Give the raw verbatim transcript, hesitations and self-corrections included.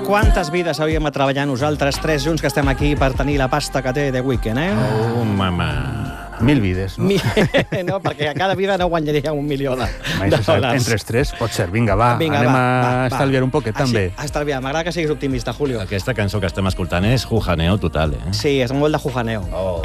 Quantes vides hauríem de treballar nosaltres, tres junts que estem aquí per tenir la pasta que té The Weeknd, eh? Oh, mama. Mil vides, no? Mi... no, perquè a cada vida no guanyaria un milió de, de dòlars. Entre els tres pot ser. Vinga, va, Vinga, anem va, a va, estalviar va. un poquet, Així, també. Estalviar. M'agrada que siguis optimista, Julio. Aquesta cançó que estem escoltant és jujaneo total, eh? Sí, és molt de jujaneo. Oh.